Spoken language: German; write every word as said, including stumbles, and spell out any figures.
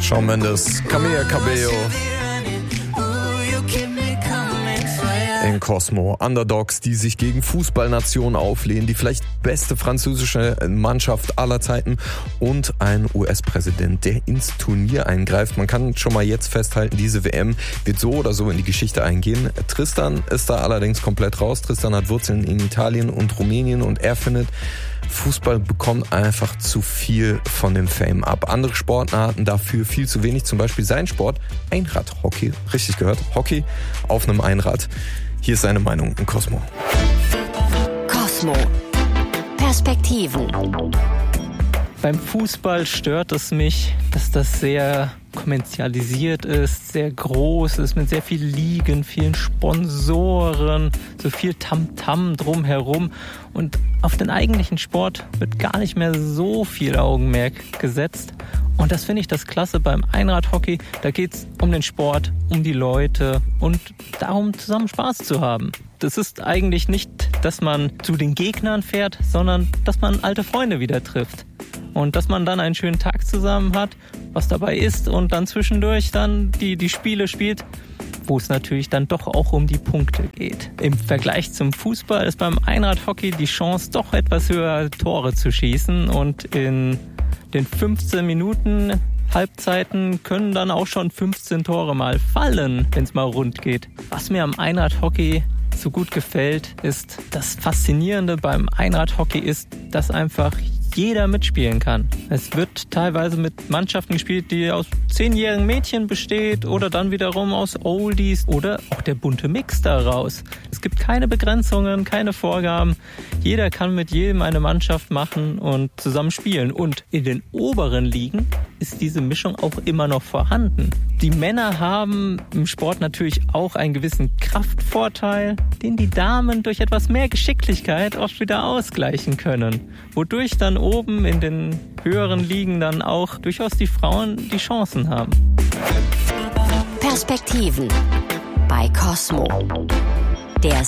Shawn Mendes, Camila Cabello in Cosmo. Underdogs, die sich gegen Fußballnationen auflehnen, die vielleicht beste französische Mannschaft aller Zeiten und ein U S-Präsident, der ins Turnier eingreift. Man kann schon mal jetzt festhalten, diese W M wird so oder so in die Geschichte eingehen. Tristan ist da allerdings komplett raus. Tristan hat Wurzeln in Italien und Rumänien und er findet, Fußball bekommt einfach zu viel von dem Fame ab. Andere Sportarten dafür viel zu wenig, zum Beispiel sein Sport, Einradhockey. Richtig gehört, Hockey auf einem Einrad. Hier ist seine Meinung in Cosmo. Cosmo. Perspektiven. Beim Fußball stört es mich, dass das sehr kommerzialisiert ist, sehr groß ist, mit sehr viel Ligen, vielen Sponsoren, so viel Tamtam drumherum. Und auf den eigentlichen Sport wird gar nicht mehr so viel Augenmerk gesetzt. Und das finde ich das Klasse beim Einradhockey. Da geht es um den Sport, um die Leute und darum, zusammen Spaß zu haben. Das ist eigentlich nicht, dass man zu den Gegnern fährt, sondern dass man alte Freunde wieder trifft. Und dass man dann einen schönen Tag zusammen hat, was dabei ist und dann zwischendurch dann die, die Spiele spielt, wo es natürlich dann doch auch um die Punkte geht. Im Vergleich zum Fußball ist beim Einradhockey die Chance doch etwas höher, Tore zu schießen. Und in den fünfzehn Minuten Halbzeiten können dann auch schon fünfzehn Tore mal fallen, wenn es mal rund geht. Was mir am Einradhockey so gut gefällt, ist, das Faszinierende beim Einradhockey ist, dass einfach jeder mitspielen kann. Es wird teilweise mit Mannschaften gespielt, die aus zehnjährigen Mädchen besteht oder dann wiederum aus Oldies oder auch der bunte Mix daraus. Es gibt keine Begrenzungen, keine Vorgaben. Jeder kann mit jedem eine Mannschaft machen und zusammen spielen. Und in den oberen Ligen ist diese Mischung auch immer noch vorhanden. Die Männer haben im Sport natürlich auch einen gewissen Kraftvorteil, den die Damen durch etwas mehr Geschicklichkeit oft wieder ausgleichen können. Wodurch dann oben in den höheren Ligen dann auch durchaus die Frauen die Chancen haben. Perspektiven bei Cosmo. Der